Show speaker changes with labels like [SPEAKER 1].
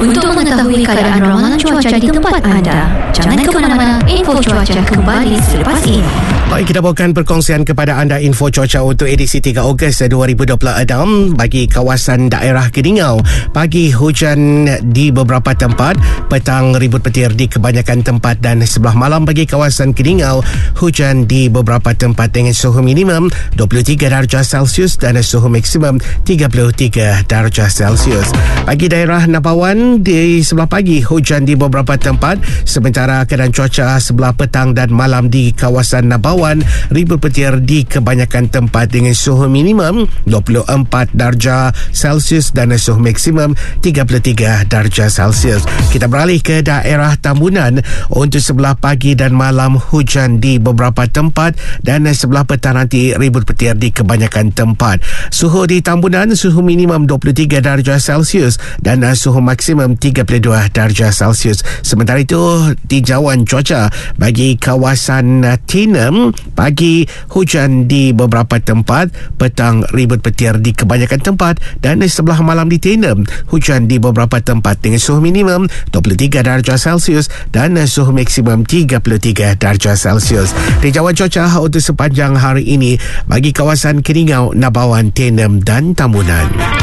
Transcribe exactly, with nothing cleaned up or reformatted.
[SPEAKER 1] Untuk mengetahui keadaan ramalan cuaca di tempat anda, jangan ke mana-mana. Info cuaca kembali selepas ini.
[SPEAKER 2] Baik, kita bawakan perkongsian kepada anda info cuaca untuk edisi tiga Ogos dua ribu dua puluh enam bagi kawasan daerah Keningau. Pagi hujan di beberapa tempat, petang ribut petir di kebanyakan tempat dan sebelah malam bagi kawasan Keningau, hujan di beberapa tempat dengan suhu minimum dua puluh tiga darjah Celsius dan suhu maksimum tiga puluh tiga darjah Celsius. Bagi daerah Nabawan, di sebelah pagi hujan di beberapa tempat, sementara keadaan cuaca sebelah petang dan malam di kawasan Nabawan, ribut petir di kebanyakan tempat dengan suhu minimum dua puluh empat darjah Celsius dan suhu maksimum tiga puluh tiga darjah Celsius. Kita beralih ke daerah Tambunan. Untuk sebelah pagi dan malam hujan di beberapa tempat dan sebelah petang nanti ribut petir di kebanyakan tempat. Suhu di Tambunan, suhu minimum dua puluh tiga darjah Celsius dan suhu maksimum tiga puluh dua darjah Celsius. Sementara itu, tinjauan cuaca bagi kawasan Tinem, pagi hujan di beberapa tempat, petang ribut petir di kebanyakan tempat dan sebelah malam di Tinem, hujan di beberapa tempat dengan suhu minimum dua puluh tiga darjah Celsius dan suhu maksimum tiga puluh tiga darjah Celsius. Tinjauan cuaca untuk sepanjang hari ini bagi kawasan Keningau, Nabawan, Tinem dan Tambunan.